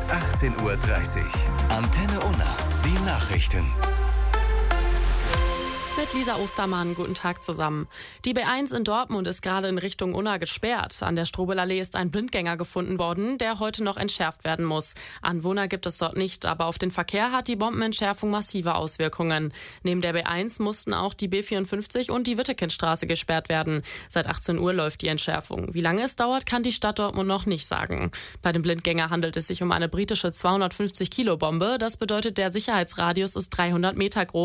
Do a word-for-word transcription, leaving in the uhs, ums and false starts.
achtzehn Uhr dreißig. Antenne Unna, die Nachrichten. Mit Lisa Ostermann, guten Tag zusammen. Die B eins in Dortmund ist gerade in Richtung Unna gesperrt. An der Strobelallee ist ein Blindgänger gefunden worden, der heute noch entschärft werden muss. Anwohner gibt es dort nicht, aber auf den Verkehr hat die Bombenentschärfung massive Auswirkungen. Neben der B eins mussten auch die B vierundfünfzig und die Wittekindstraße gesperrt werden. Seit achtzehn Uhr läuft die Entschärfung. Wie lange es dauert, kann die Stadt Dortmund noch nicht sagen. Bei dem Blindgänger handelt es sich um eine britische zweihundertfünfzig Kilo Bombe. Das bedeutet, der Sicherheitsradius ist dreihundert Meter groß.